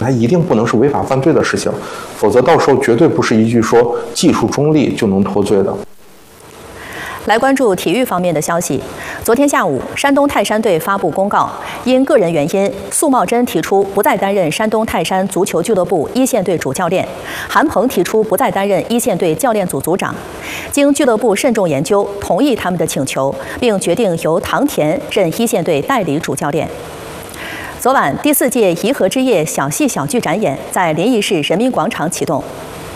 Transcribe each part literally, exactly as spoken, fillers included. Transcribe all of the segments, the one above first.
它一定不能是违法犯罪的事情，否则到时候绝对不是一句说技术中立就能脱罪的。 来关注体育方面的消息。昨天下午，山东泰山队发布公告，因个人原因，苏茂贞提出不再担任山东泰山足球俱乐部一线队主教练，韩鹏提出不再担任一线队教练组组长。经俱乐部慎重研究，同意他们的请求，并决定由唐田任一线队代理主教练。昨晚，第四届颐和之夜小戏小剧展演在临沂市人民广场启动。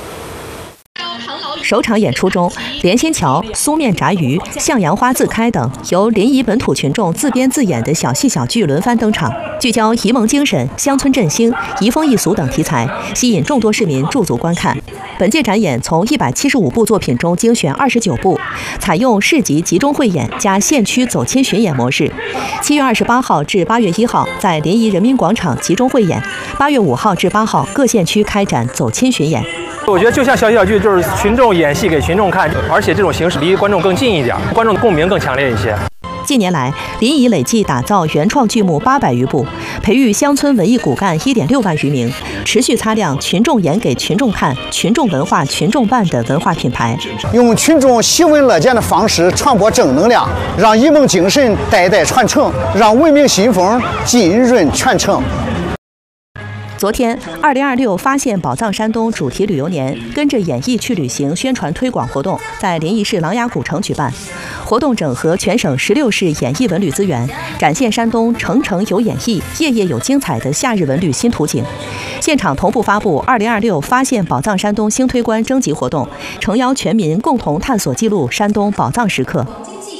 首场演出中，连心桥、苏面炸鱼、向阳花自开等由临沂本土群众自编自演的小戏小剧轮番登场，聚焦沂蒙精神、乡村振兴、移风易俗等题材，吸引众多市民驻足观看。本届展演从一百七十五部作品中精选二十九部，采用市级集中汇演加县区走亲巡演模式。七月二十八号至八月一号在临沂人民广场集中汇演，八月五号至八号各县区开展走亲巡演。 我觉得就像小戏小剧，就是群众演戏给群众看，而且这种形式离观众更近一点，观众共鸣更强烈一些。 近年来，临沂累计打造原创剧目八百余部，培育乡村文艺骨干一点六万余名，持续擦亮群众演给群众看、群众文化群众办的文化品牌。 用群众喜闻乐见的方式传播正能量，让沂蒙精神代代传承，让文明新风浸润全城。 昨天，二零二六发现宝藏山东主题旅游年跟着演艺去旅行宣传推广活动在临沂市琅琊古城举办。活动整合全省十六市演艺文旅资源，展现山东城城有演艺、夜夜有精彩的夏日文旅新图景。现场同步发布二零二六发现宝藏山东星推官征集活动，诚邀全民共同探索记录山东宝藏时刻。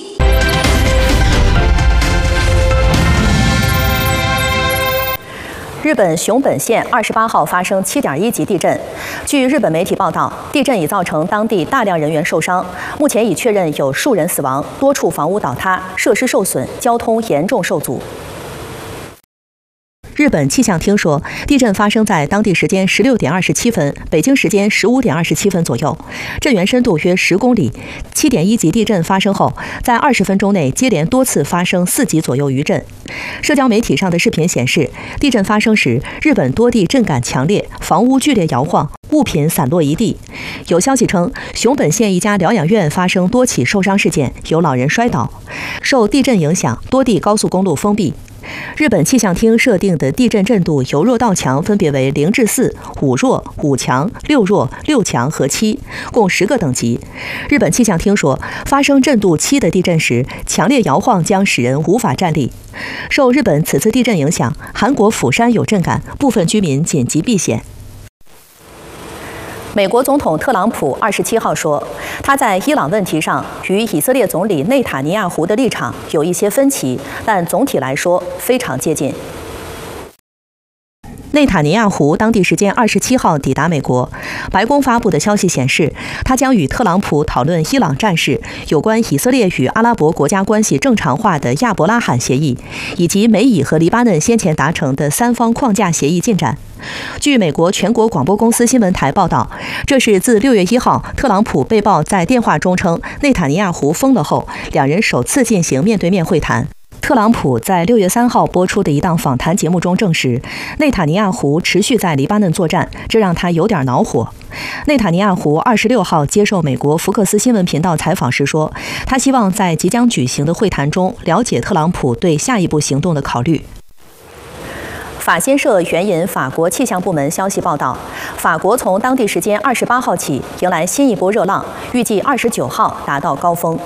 日本熊本县二十八号发生七点一级地震。据日本媒体报道，地震已造成当地大量人员受伤，目前已确认有数人死亡，多处房屋倒塌，设施受损，交通严重受阻。日本气象厅说，地震发生在当地时间十六点二十七分，北京时间十五点二十七分左右，震源深度约十公里。七点一级地震发生后，在二十分钟内接连多次发生四级左右余震。社交媒体上的视频显示，地震发生时，日本多地震感强烈，房屋剧烈摇晃，物品散落一地。有消息称，熊本县一家疗养院发生多起受伤事件，有老人摔倒。受地震影响，多地高速公路封闭。日本气象厅设定的地震震度由弱到强分别为零至四、五弱、五强、六弱、六强和七，共十个等级。日本气象厅说，发生震度七的地震时，强烈摇晃将使人无法站立。受日本此次地震影响，韩国釜山有震感，部分居民紧急避险。美国总统特朗普二十七号说，他在伊朗问题上与以色列总理内塔尼亚胡的立场有一些分歧，但总体来说非常接近。内塔尼亚胡当地时间二十七号抵达美国，白宫发布的消息显示，他将与特朗普讨论伊朗战事、有关以色列与阿拉伯国家关系正常化的亚伯拉罕协议，以及美以和黎巴嫩先前达成的三方框架协议进展。据美国全国广播公司新闻台报道，这是自六月一号特朗普被曝在电话中称内塔尼亚胡疯了后，两人首次进行面对面会谈。特朗普在六月三号播出的一档访谈节目中证实，内塔尼亚胡持续在黎巴嫩作战，这让他有点恼火。内塔尼亚胡二十六号接受美国福克斯新闻频道采访时说，他希望在即将举行的会谈中了解特朗普对下一步行动的考虑。法新社援引法国气象部门消息报道，法国从当地时间二十八号起迎来新一波热浪，预计二十九号达到高峰。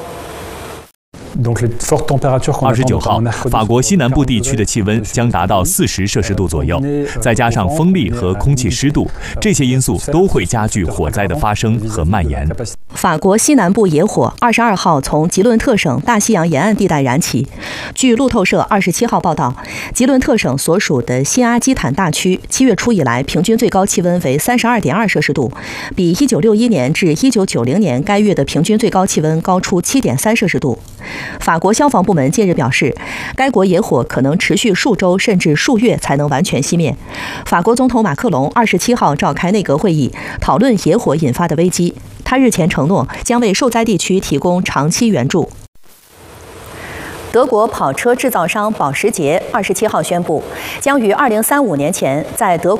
二十九号，法国西南部地区的气温将达到四十摄氏度左右，再加上风力和空气湿度，这些因素都会加剧火灾的发生和蔓延。 法国西南部野火二十二号从吉伦特省大西洋沿岸地带燃起。据路透社二十七号报道，吉伦特省所属的新阿基坦大区七月初以来平均最高气温为三十二点二摄氏度，比一九六一年至一九九零年该月的平均最高气温高出七点三摄氏度。法国消防部门近日表示，该国野火可能持续数周甚至数月才能完全熄灭。法国总统马克龙二十七号召开内阁会议，讨论野火引发的危机。他日前承诺将为受灾地区提供长期援助。德国跑车制造商保时捷二十七号宣布，将于二零三五年前在德国